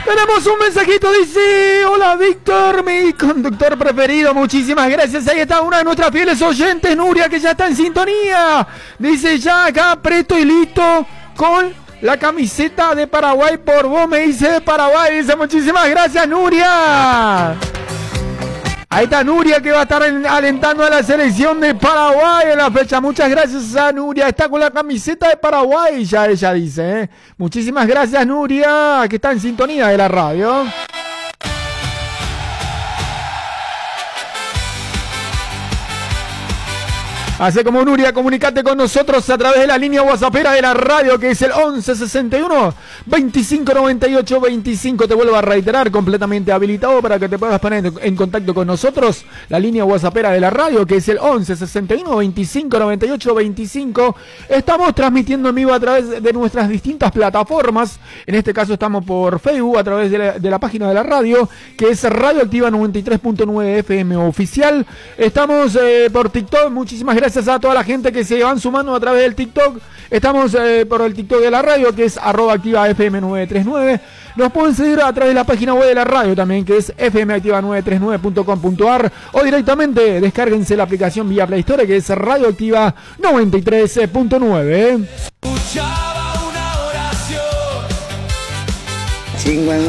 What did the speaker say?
Tenemos un mensajito, dice: hola Víctor, mi conductor preferido, muchísimas gracias. Ahí está una de nuestras fieles oyentes, Nuria, que ya está en sintonía. Dice: ya acá presto y listo con la camiseta de Paraguay por vos, me dice, de Paraguay. Dice: muchísimas gracias, Nuria. Ahí está Nuria, que va a estar alentando a la selección de Paraguay en la fecha. Muchas gracias a Nuria. Está con la camiseta de Paraguay, ya ella dice, ¿eh? Muchísimas gracias, Nuria, que está en sintonía de la radio. Así como Nuria, comunicate con nosotros a través de la línea WhatsAppera de la radio, que es el 1161 2598 25. Te vuelvo a reiterar, completamente habilitado para que te puedas poner en contacto con nosotros. La línea WhatsAppera de la radio, que es el 1161 2598 25. Estamos transmitiendo en vivo a través de nuestras distintas plataformas. En este caso estamos por Facebook, a través de la página de la radio, que es Radioactiva 93.9 FM oficial. Estamos por TikTok. Muchísimas gracias a toda la gente que se van sumando a través del TikTok. Estamos por el TikTok de la radio, que es @activafm939. Nos pueden seguir a través de la página web de la radio también, que es fmactiva939.com.ar, o directamente descárguense la aplicación vía Play Store, que es Radioactiva 93.9.